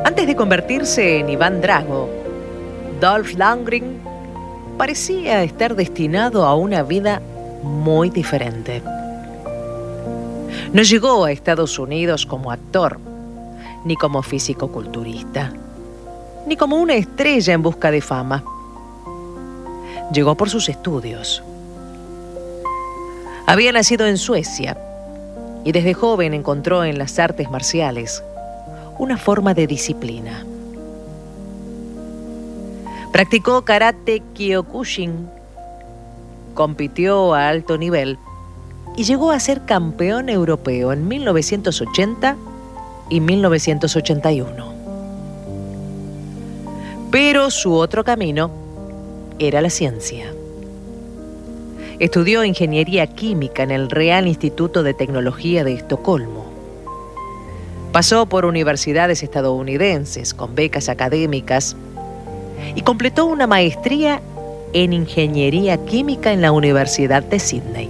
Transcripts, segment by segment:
Antes de convertirse en Iván Drago, Dolph Lundgren parecía estar destinado a una vida muy diferente. No llegó a Estados Unidos como actor, ni como físico-culturista, ni como una estrella en busca de fama. Llegó por sus estudios. Había nacido en Suecia y desde joven encontró en las artes marciales una forma de disciplina. Practicó karate Kyokushin, compitió a alto nivel y llegó a ser campeón europeo en 1980 y 1981. Pero su otro camino era la ciencia. Estudió ingeniería química en el Real Instituto de Tecnología de Estocolmo. Pasó por universidades estadounidenses con becas académicas y completó una maestría en ingeniería química en la Universidad de Sydney.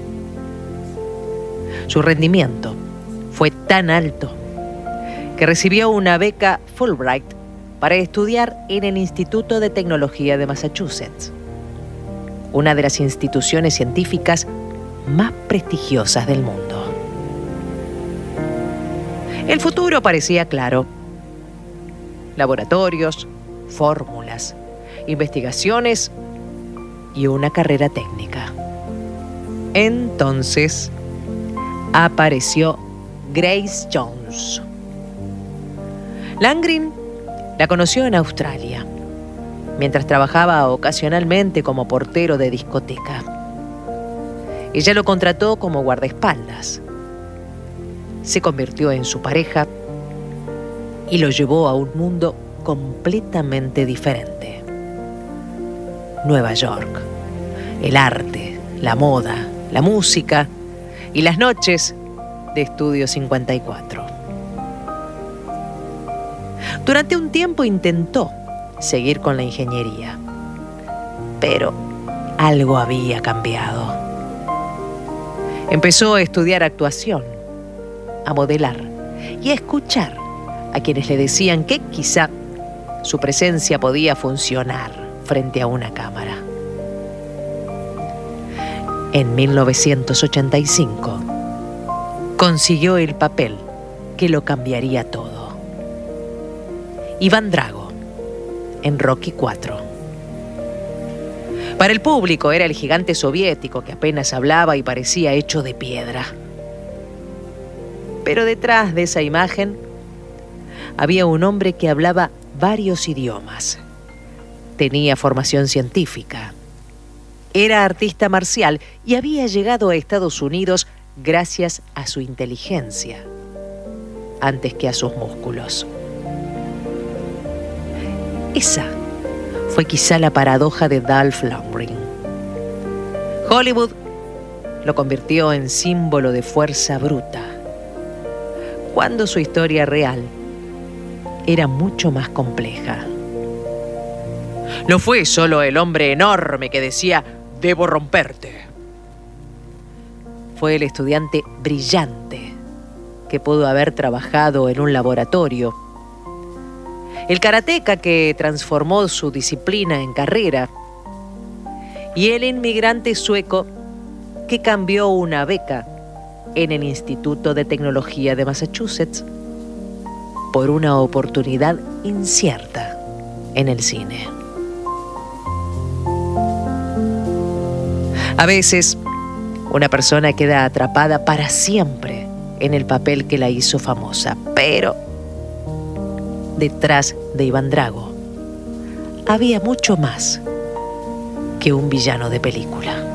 Su rendimiento fue tan alto que recibió una beca Fulbright para estudiar en el Instituto de Tecnología de Massachusetts, una de las instituciones científicas más prestigiosas del mundo. El futuro parecía claro. Laboratorios, fórmulas, investigaciones y una carrera técnica. Entonces apareció Grace Jones. Lundgren la conoció en Australia, mientras trabajaba ocasionalmente como portero de discoteca. Ella lo contrató como guardaespaldas. Se convirtió en su pareja y lo llevó a un mundo completamente diferente. Nueva York, el arte, la moda, la música y las noches de Estudio 54. Durante un tiempo intentó seguir con la ingeniería, pero algo había cambiado. Empezó a estudiar actuación, a modelar y a escuchar a quienes le decían que quizá su presencia podía funcionar frente a una cámara. En 1985 consiguió el papel que lo cambiaría todo. Iván Drago en Rocky IV. Para el público era el gigante soviético que apenas hablaba y parecía hecho de piedra. Pero detrás de esa imagen había un hombre que hablaba varios idiomas. Tenía formación científica. Era artista marcial y había llegado a Estados Unidos gracias a su inteligencia, antes que a sus músculos. Esa fue quizá la paradoja de Dolph Lundgren. Hollywood lo convirtió en símbolo de fuerza bruta, cuando su historia real era mucho más compleja. No fue solo el hombre enorme que decía, debo romperte. Fue el estudiante brillante que pudo haber trabajado en un laboratorio, el karateca que transformó su disciplina en carrera y el inmigrante sueco que cambió una beca en el Instituto de Tecnología de Massachusetts por una oportunidad incierta en el cine. A veces, una persona queda atrapada para siempre en el papel que la hizo famosa, pero detrás de Iván Drago había mucho más que un villano de película.